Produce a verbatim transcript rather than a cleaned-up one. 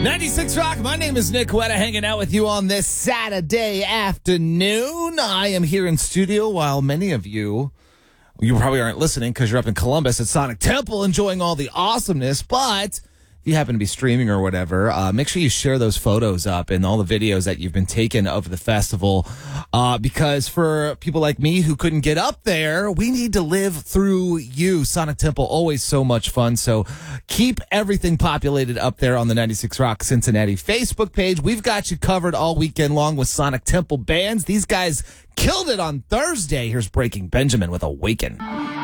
ninety-six Rock, my name is Nick Wetta, hanging out with you on this Saturday afternoon. I am here in studio while many of you, you probably aren't listening because you're up in Columbus at Sonic Temple enjoying all the awesomeness, but if you happen to be streaming or whatever, uh, make sure you share those photos up and all the videos that you've been taking of the festival, uh, because for people like me who couldn't get up there, we need to live through you. Sonic Temple, always so much fun. So keep everything populated up there on the ninety-six Rock Cincinnati Facebook page. We've got you covered all weekend long with Sonic Temple bands. These guys killed it on Thursday. Here's Breaking Benjamin with Awaken.